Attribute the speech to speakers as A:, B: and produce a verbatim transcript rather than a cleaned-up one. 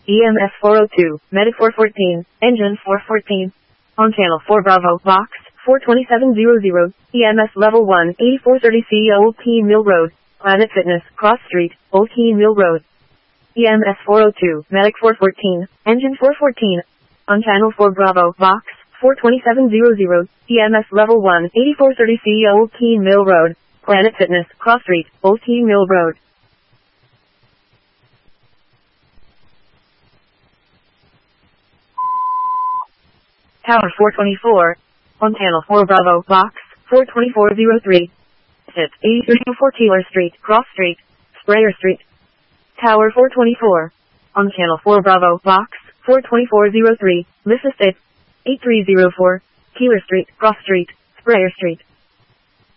A: E M S four oh two, Medic four fourteen, Engine four fourteen. On Channel four Bravo, Box four twenty-seven hundred, E M S Level one, eighty-four thirty C Old Keene Mill Road, Planet Fitness, Cross Street, Old Keene Mill Road. E M S four oh two, Medic four fourteen, Engine four fourteen. On Channel four Bravo, Box four twenty-seven hundred, E M S Level one, eighty-four thirty C Old Keene Mill Road, Planet Fitness, Cross Street, Old Keene Mill Road. Tower four twenty-four. On Channel four Bravo, Box four twenty-four oh three. Hit eighty-three oh four Taylor Street, Cross Street, Sprayer Street. Tower four twenty-four. On Channel four Bravo, Box four twenty-four oh three, Mississippi, eight three oh four, Keeler Street, Cross Street, Sprayer Street.